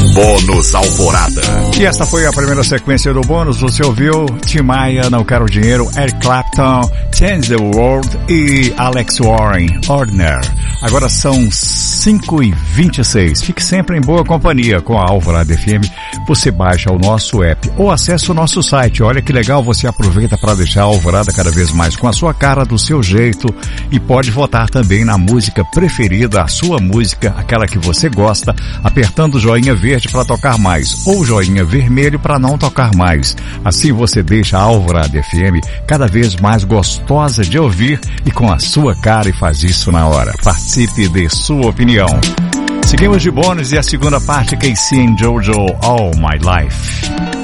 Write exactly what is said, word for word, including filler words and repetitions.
Bônus Alvorada. E esta foi a primeira sequência do bônus. Você ouviu Tim Maia, Não Quero Dinheiro, Eric Clapton, Change the World e Alex Warren, Ordinary. Agora são cinco e vinte e seis. Fique sempre em boa companhia com a Alvorada F M. Você baixa o nosso app ou acessa o nosso site. Olha que legal, você aproveita para deixar a Alvorada cada vez mais com a sua cara, do seu jeito, e pode votar também na música preferida, a sua música, aquela que você gosta, apertando o joinha verde para tocar mais ou joinha vermelho para não tocar mais. Assim você deixa a Alvorada F M cada vez mais gostosa de ouvir e com a sua cara, e faz isso na hora. Participe de sua opinião. Seguimos de bônus e a segunda parte, K C and Jojo, All My Life.